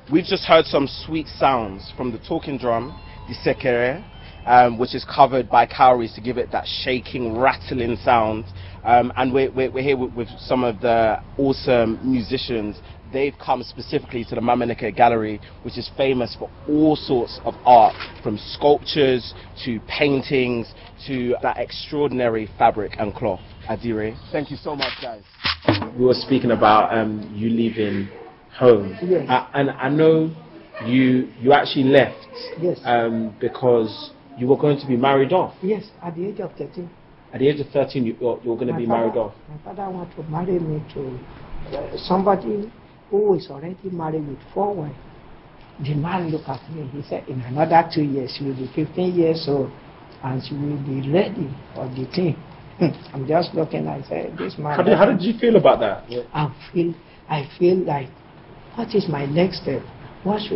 We've just heard some sweet sounds from the talking drum, the sekere, which is covered by cowries to give it that shaking, rattling sound. And we're here with some of the awesome musicians. They've come specifically to the Mamanike Gallery, which is famous for all sorts of art, from sculptures to paintings to that extraordinary fabric and cloth. Adire, thank you so much, guys. We were speaking about you leaving home. Yes. And I know you actually left. Yes. Because you were going to be married off. Yes, at the age of 13. At the age of 13, you were going to be married off. My father wanted to marry me to somebody who is already married with 4 wives. The man looked at me. He said, in another 2 years, she will be 15 years old and she will be ready for the thing. I'm just looking. I said, this man. How did you feel about that? I feel like, what is my next step? What should